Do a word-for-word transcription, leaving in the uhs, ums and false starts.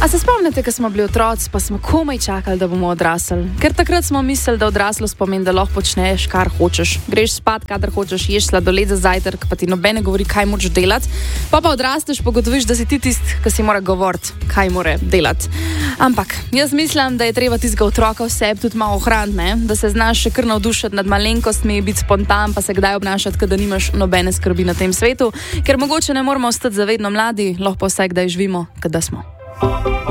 A se spomnite, ko smo bili otroci, pa smo komaj čakali, da bomo odrasli? Ker takrat smo mislili, da odraslost pomeni, da lahko počneš, kar hočeš. Greš spat, kadar hočeš, ješ sladoled za zajtrk, pa ti nobene govori, kaj moraš delati. Pa pa odrasteš, pa gotoviš, da si ti tisti, ki si mora govoriti, kaj mora delati. Ampak jaz mislim, da je treba tistega otroka v sebi tudi malo ohraniti, ne? Da se znaš še kar navdušiti nad malenkostmi, biti spontan, pa se kdaj obnašati, da nimaš nobene skrbi na tem svetu, ker mogoče ne moramo ostati zavedno mladi, lahko pa vsaj kdaj živimo, kada smo.